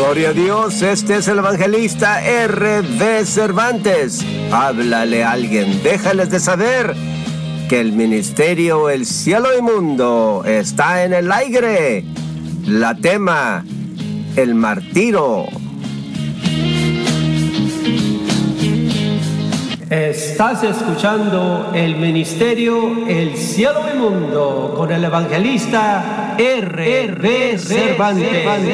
Gloria a Dios, este es el evangelista R.V. Cervantes. Háblale a alguien, déjales de saber que el ministerio El Cielo y Mundo está en el aire. La tema, el martirio. Estás escuchando el ministerio El Cielo y Mundo con el evangelista R.V. Cervantes.